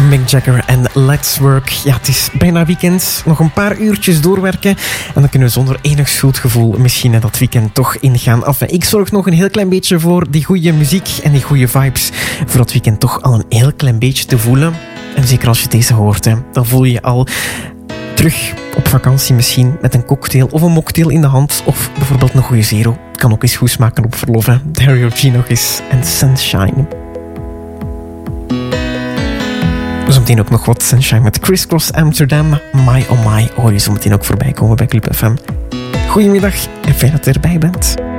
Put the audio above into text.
Mick Jagger en Let's Work. Ja, het is bijna weekend. Nog een paar uurtjes doorwerken. En dan kunnen we zonder enig schuldgevoel misschien dat weekend toch ingaan. Enfin, ik zorg nog een heel klein beetje voor die goede muziek en die goede vibes. Voor dat weekend toch al een heel klein beetje te voelen. En zeker als je deze hoort, hè, dan voel je je al terug op vakantie misschien met een cocktail of een mocktail in de hand. Of bijvoorbeeld een goede zero. Kan ook eens goed smaken op verlof. Hè. Dario G nog eens. En Sunshine. Zometeen ook nog wat Sunshine met Criss Cross Amsterdam. My oh my. Hoor je zometeen ook voorbij komen bij Club FM. Goedemiddag en fijn dat je erbij bent.